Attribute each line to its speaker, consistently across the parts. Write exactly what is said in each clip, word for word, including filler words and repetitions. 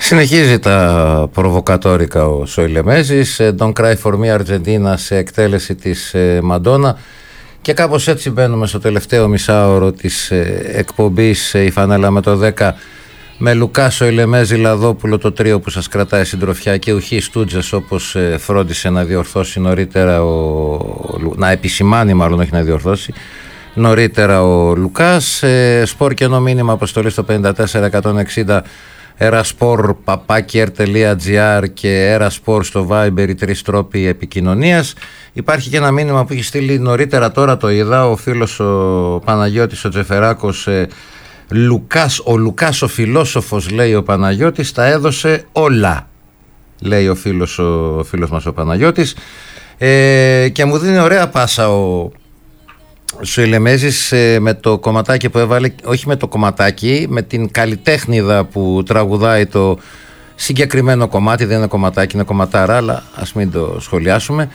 Speaker 1: Συνεχίζει τα προβοκατόρικα ο Σοηλεμέζης. Don't cry for me Argentina σε εκτέλεση της Μαντόνα. Και κάπως έτσι μπαίνουμε στο τελευταίο μισάωρο της εκπομπής η Φανέλα με το δέκα, με Λουκά, Σοηλεμέζη, Λαδόπουλο, το τρίο που σας κρατάει συντροφιά και ουχή Στούτζες, όπως φρόντισε να διορθώσει νωρίτερα ο... να επισημάνει μάλλον, όχι να διορθώσει νωρίτερα ο Λουκάς. Σπορ και ενώ μήνυμα αποστολή στο πενήντα τέσσερα εκατόν εξήντα, Eraspor παπάκι τελεία τζι άρ και Eraspor στο Viber, οι τρεις τρόποι επικοινωνίας. Υπάρχει και ένα μήνυμα που έχει στείλει νωρίτερα, τώρα το είδα, ο φίλος ο Παναγιώτης ο Τζεφεράκος. ε, Λουκάς, ο Λουκάς ο φιλόσοφος, λέει ο Παναγιώτης, τα έδωσε όλα, λέει ο φίλος, ο, ο φίλος μας ο Παναγιώτης. ε, και μου δίνει ωραία πάσα ο Σοηλεμέζης ε, με το κομματάκι που έβαλε, όχι με το κομματάκι, με την καλλιτέχνηδα που τραγουδάει το συγκεκριμένο κομμάτι. Δεν είναι κομματάκι, είναι κομματάρα, αλλά ας μην το σχολιάσουμε.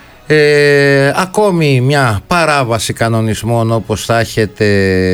Speaker 1: Ε, ακόμη μια παράβαση κανονισμών, όπως θα έχετε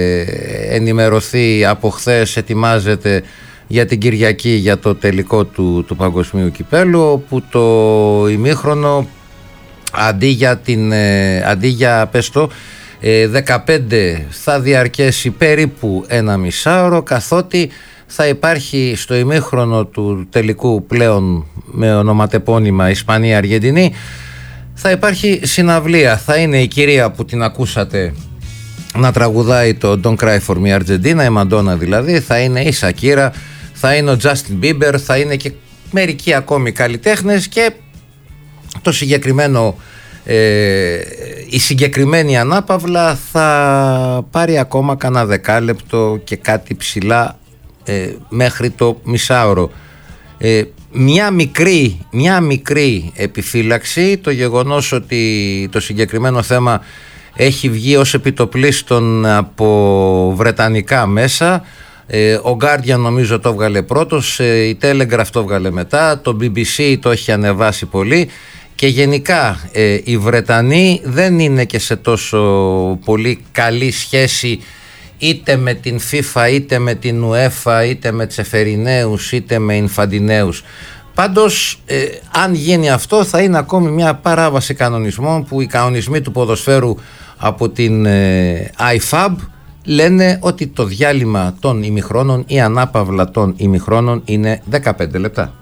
Speaker 1: ενημερωθεί από χθες, ετοιμάζεται για την Κυριακή, για το τελικό του, του Παγκοσμίου Κυπέλλου, όπου το ημίχρονο αντί για, την, ε, αντί για πες το, ε, δεκαπέντε θα διαρκέσει περίπου ένα μισάωρο, καθότι θα υπάρχει στο ημίχρονο του τελικού, πλέον με ονοματεπώνυμα Ισπανία-Αργεντινή, θα υπάρχει συναυλία. Θα είναι η κυρία που την ακούσατε να τραγουδάει το Don't Cry For Me Argentina, η Μαντόνα δηλαδή, θα είναι η Σακύρα, θα είναι ο Justin Bieber, θα είναι και μερικοί ακόμη καλλιτέχνες, και το συγκεκριμένο, ε, η συγκεκριμένη ανάπαυλα θα πάρει ακόμα κανένα δεκάλεπτο και κάτι ψηλά ε, μέχρι το μισάωρο. Ε, μια μικρή, μια μικρή επιφύλαξη, το γεγονός ότι το συγκεκριμένο θέμα έχει βγει ως επιτοπλίστων από βρετανικά μέσα. ε, ο Guardian νομίζω το έβγαλε πρώτος, ε, η Telegraph το έβγαλε μετά, το μπι μπι σι το έχει ανεβάσει πολύ, και γενικά ε, οι Βρετανοί δεν είναι και σε τόσο πολύ καλή σχέση είτε με την FIFA, είτε με την UEFA, είτε με Τσεφερινέους, είτε με Ινφαντινέους. Πάντως, ε, αν γίνει αυτό, θα είναι ακόμη μια παράβαση κανονισμών, που οι κανονισμοί του ποδοσφαίρου από την ε, άι εφ έι μπι λένε ότι το διάλειμμα των ημιχρόνων, η ανάπαυλα των ημιχρόνων, είναι δεκαπέντε λεπτά.